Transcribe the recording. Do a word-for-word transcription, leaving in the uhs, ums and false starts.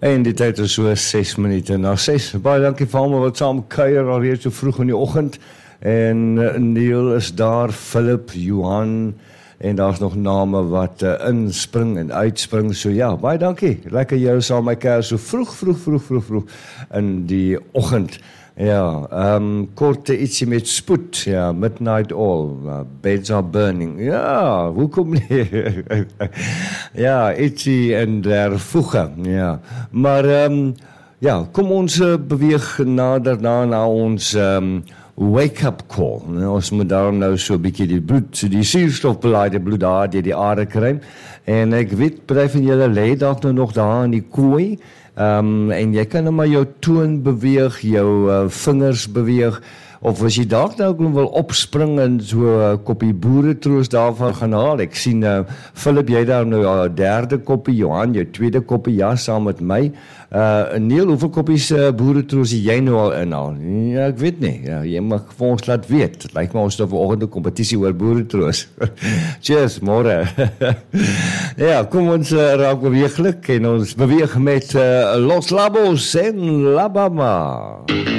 En die tyd is so ses minute na ses. Baie dankie vir almal wat saam kuier alreeds so vroeg in die oggend. En uh, Neil is daar, Philip, Johan, en daar's nog name wat uh, inspring en uitspring. So ja, baie dankie. Lekker jou saam my kuier so vroeg, vroeg, vroeg, vroeg, vroeg in die oggend. Ja, um, korte ietsie met spoed, ja, midnight oil, uh, beds are burning, ja, hoekom nie? Ja, ietsie in der voege, ja, maar, um, ja, kom ons uh, beweeg nader na, na ons um, wake-up call, nou, ons moet daarom nou so 'n bietjie die bloed, die suurstofbeleide bloed daar deur die aarde kry, en ek weet, baie van julle lê dalk nou nog daar in die kooi, Um, en jy kan nou maar jou toon beweeg, jou uh, vingers beweeg, of as jy dalk nou wil opspring en so 'n uh, koppie boeretroos daarvan gaan haal. Ek sien, uh, Philip, jy daar nou 'n uh, derde koppie, Johan, jou tweede koppie, ja, saam met my. Uh, Neil, hoeveel koppies uh, boeretroos jy nou al inhaal? Ja, ek weet nie, ja, jy mag vir ons laat weet. Het lyk my ons het vanoggend 'n kompetisie oor boeretroos. Cheers, môre. Ja, kom ons uh, raak beweeglik en ons beweeg met uh, Los Labos en La Bama.